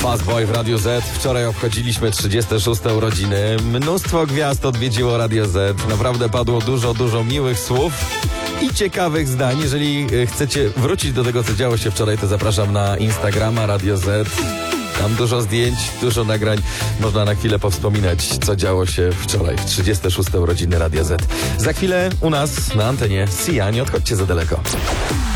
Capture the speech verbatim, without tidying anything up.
Fast Boy w Radiu Z. Wczoraj obchodziliśmy trzydzieste szóste urodziny. Mnóstwo gwiazd odwiedziło Radio Z. Naprawdę padło dużo, dużo miłych słów i ciekawych zdań. Jeżeli chcecie wrócić do tego, co działo się wczoraj, to zapraszam na Instagrama Radio Z. Tam dużo zdjęć, dużo nagrań. Można na chwilę powspominać, co działo się wczoraj w trzydzieste szóste urodziny Radia Z. Za chwilę u nas na antenie Sia, nie odchodźcie za daleko.